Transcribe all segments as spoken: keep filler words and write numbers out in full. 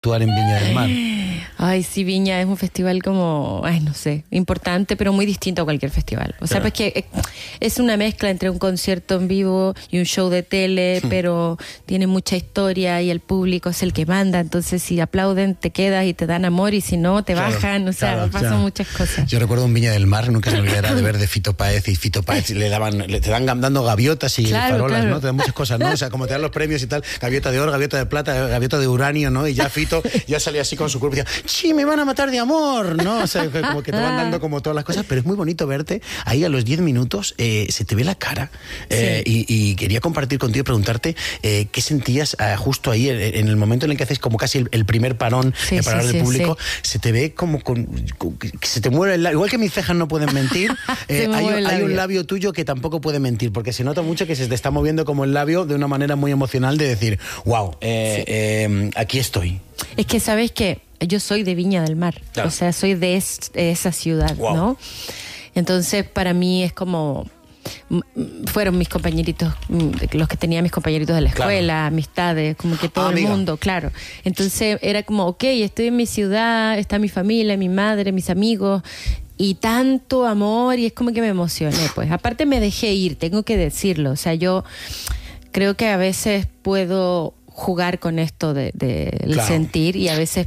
actuar en Viña del Mar? Ay, sí, Viña es un festival como, ay, no sé, importante, pero muy distinto a cualquier festival. O sea, Claro. pues que es una mezcla entre un concierto en vivo y un show de tele, pero tiene mucha historia y el público es el que manda. Entonces, si aplauden, te quedas y te dan amor, y si no, te Claro, bajan. O sea, claro, pasan claro. muchas cosas. Yo recuerdo un Viña del Mar, nunca se me olvidará de ver de Fito Páez, y Fito Páez le daban, le, te dan dando gaviotas y Claro, farolas, claro. ¿no? Te dan muchas cosas, ¿no? O sea, como te dan los premios y tal, gaviota de oro, gaviota de plata, gaviota de uranio, ¿no? Y ya Fito ya salía así con su cuerpo y decía, sí, me van a matar de amor, ¿no? O sea, como que te van dando como todas las cosas, pero es muy bonito verte ahí a los diez minutos, eh, se te ve la cara, eh, Sí. y, y quería compartir contigo y preguntarte eh, qué sentías eh, justo ahí, en, en el momento en el que haces como casi el, el primer parón, Sí, eh, para sí, hablar de sí, público, sí. se te ve como con, con- que se te mueve el labio, igual que mis cejas no pueden mentir, eh, Se me hay, mueve el hay un labio. labio tuyo que tampoco puede mentir, porque se nota mucho que se te está moviendo como el labio de una manera muy emocional de decir, wow, eh, eh, aquí estoy. Es que, ¿sabes qué? Yo soy de Viña del Mar. Claro. O sea, soy de, es- de esa ciudad, Wow. ¿no? Entonces, para mí es como... m- m- Fueron mis compañeritos, m, los que tenía mis compañeritos de la Claro. escuela, amistades, como que todo Ah, el amiga. mundo, claro. Entonces era como, ok, estoy en mi ciudad, está mi familia, mi madre, mis amigos, y tanto amor, y es como que me emocioné, pues. Aparte me dejé ir, tengo que decirlo. O sea, yo creo que a veces puedo jugar con esto de, de el Claro. sentir, y a veces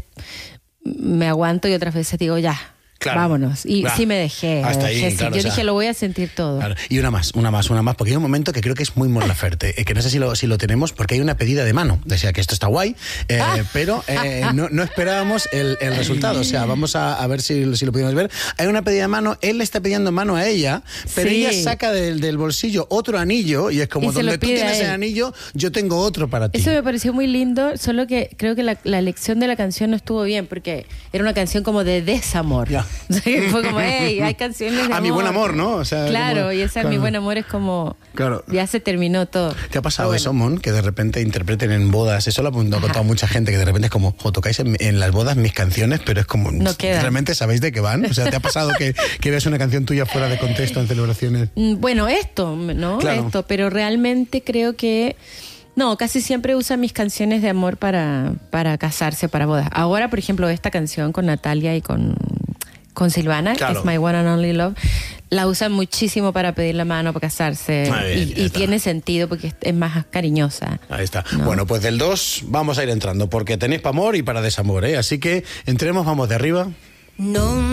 me aguanto y otras veces digo, ya, Claro. vámonos. Y Claro. sí me dejé. me Hasta ahí, dejé, sí. claro, Yo o sea, dije, lo voy a sentir todo. Claro. Y una más, una más, una más, porque hay un momento que creo que es muy Mon Laferte, eh, que no sé si lo, si lo tenemos, porque hay una pedida de mano. O sea, que esto está guay, eh, pero eh, no, no esperábamos el, el resultado. O sea, vamos a, a ver si, si lo pudimos ver. Hay una pedida de mano, él le está pidiendo mano a ella, pero Sí. ella saca del, del bolsillo otro anillo, y es como, Y se lo donde tú pide a tienes él. el anillo, yo tengo otro para ti. Eso me pareció muy lindo, solo que creo que la, la elección de la canción no estuvo bien, porque era una canción como de desamor. Ya. O sea, que fue como, hey, hay canciones de A amor. mi buen amor, ¿no? O sea, claro, como- y esa claro. mi buen amor es como, Claro. ya se terminó todo. ¿Te ha pasado Pero bueno. eso, Mon? Que de repente interpreten en bodas, eso lo ha contado mucha gente, que de repente es como, o tocáis en, en las bodas mis canciones, pero es como, No queda. ¿realmente sabéis de qué van? O sea, ¿te ha pasado que, que veas una canción tuya fuera de contexto en celebraciones? Mm, Bueno, esto, ¿no? Claro. Esto, pero realmente creo que... No, casi siempre usan mis canciones de amor para, para casarse, para bodas. Ahora, por ejemplo, esta canción con Natalia y con, con Silvana, Claro. que es My One and Only Love, la usan muchísimo para pedir la mano, para casarse. Muy bien, y ya y está. tiene sentido porque es, es más cariñosa. Ahí está. No. Bueno, pues del dos vamos a ir entrando, porque tenéis para amor y para desamor, ¿eh? Así que entremos, vamos de arriba. No